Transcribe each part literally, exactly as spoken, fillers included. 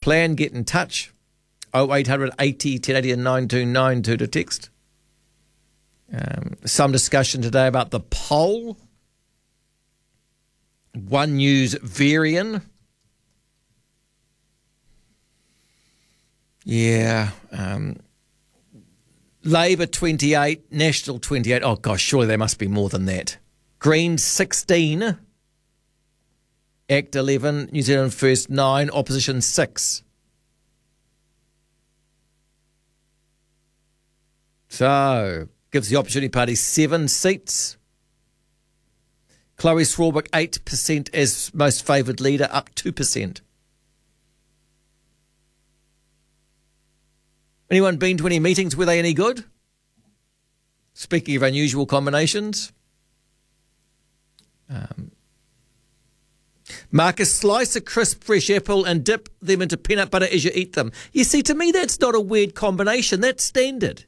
plan, get in touch. oh eight hundred eighty, ten eighty and nine two nine two to text. Um, some discussion today about the poll. One News Varian. Yeah. Um, Labor twenty-eight, National twenty-eight. Oh, gosh, surely there must be more than that. Greens sixteen. Act eleven. New Zealand First nine. Opposition six. So, gives the Opportunity Party seven seats. Chloe Swarbrick, eight percent as most favoured leader, up two percent. Anyone been to any meetings? Were they any good? Speaking of unusual combinations. Um, Marcus, slice a crisp fresh apple and dip them into peanut butter as you eat them. You see, to me, that's not a weird combination. That's standard.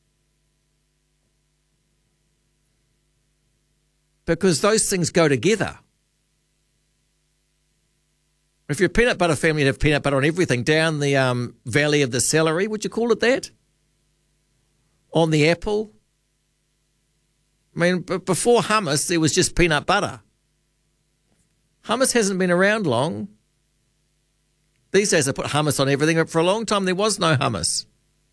Because those things go together. If you're a peanut butter family, you'd have peanut butter on everything. Down the um, valley of the celery, would you call it that? On the apple. I mean, b- before hummus, there was just peanut butter. Hummus hasn't been around long. These days they put hummus on everything, but for a long time there was no hummus.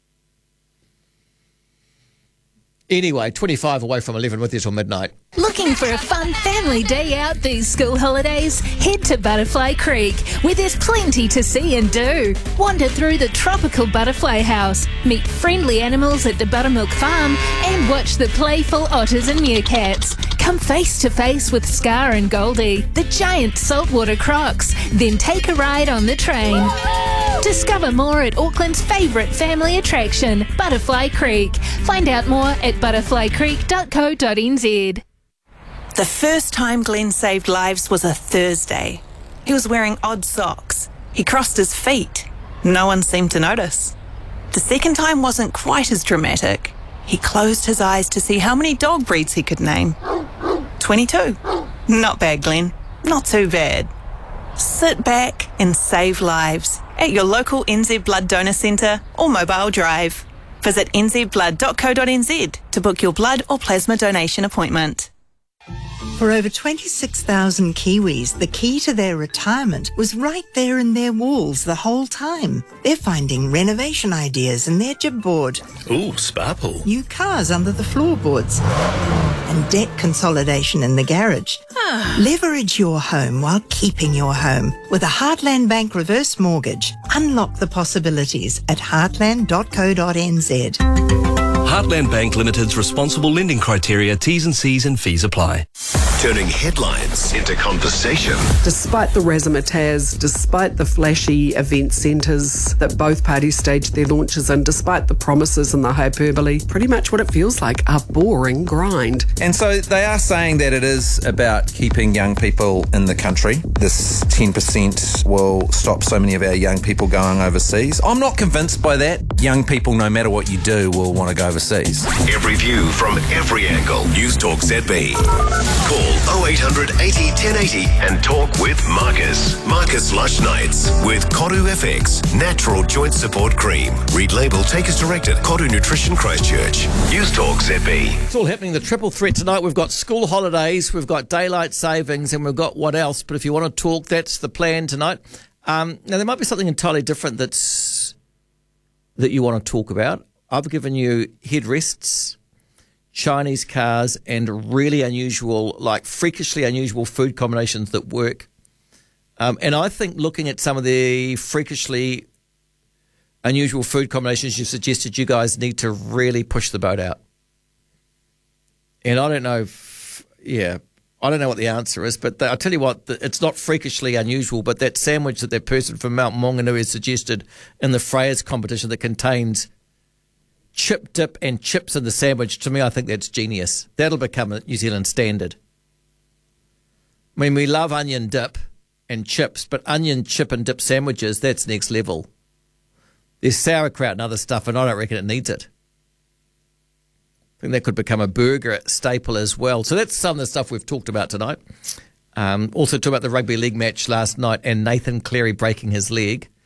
Anyway, twenty-five away from eleven with you till midnight. Looking for a fun family day out these school holidays? Head to Butterfly Creek, where there's plenty to see and do. Wander through the tropical butterfly house, meet friendly animals at the Buttermilk Farm, and watch the playful otters and meerkats. Come face to face with Scar and Goldie, the giant saltwater crocs, then take a ride on the train. Discover more at Auckland's favourite family attraction, Butterfly Creek. Find out more at butterfly creek dot co dot n z. The first time Glenn saved lives was a Thursday. He was wearing odd socks. He crossed his feet. No one seemed to notice. The second time wasn't quite as dramatic. He closed his eyes to see how many dog breeds he could name. twenty-two. Not bad, Glenn. Not too bad. Sit back and save lives at your local N Z Blood Donor Centre or Mobile Drive. Visit n z blood dot co dot n z to book your blood or plasma donation appointment. For over twenty-six thousand Kiwis, the key to their retirement was right there in their walls the whole time. They're finding renovation ideas in their jib board. Ooh, sparkle. New cars under the floorboards. And debt consolidation in the garage. Leverage your home while keeping your home. With a Heartland Bank reverse mortgage, unlock the possibilities at heartland dot co dot n z. Heartland Bank Limited's responsible lending criteria, T's and C's and fees apply. Turning headlines into conversation. Despite the razzmatazz, despite the flashy event centres that both parties staged their launches in, despite the promises and the hyperbole, pretty much what it feels like, a boring grind. And so they are saying that it is about keeping young people in the country. This ten percent will stop so many of our young people going overseas. I'm not convinced by that. Young people, no matter what you do, will want to go overseas. Every view from every angle. News Talk Z B. Call oh eight hundred eighty, ten eighty and talk with Marcus. Marcus Lush Nights with Koru F X. Natural Joint Support Cream. Read label, take as directed. Koru Nutrition Christchurch. News Talk Z B. It's all happening. The triple threat tonight. We've got school holidays, we've got daylight savings, and we've got what else? But if you want to talk, that's the plan tonight. Um, now, there might be something entirely different that's that you want to talk about. I've given you headrests, Chinese cars, and really unusual, like freakishly unusual food combinations that work. Um, and I think looking at some of the freakishly unusual food combinations you've suggested, you guys need to really push the boat out. And I don't know, if, yeah, I don't know what the answer is, but the, I'll tell you what, the, it's not freakishly unusual, but that sandwich that that person from Mount Maunganui has suggested in the Freyers competition that contains chip dip and chips in the sandwich, to me, I think that's genius. That'll become a New Zealand standard. I mean, we love onion dip and chips, but onion, chip and dip sandwiches, that's next level. There's sauerkraut and other stuff, and I don't reckon it needs it. I think that could become a burger staple as well. So that's some of the stuff we've talked about tonight. Um, also talk about the rugby league match last night and Nathan Cleary breaking his leg.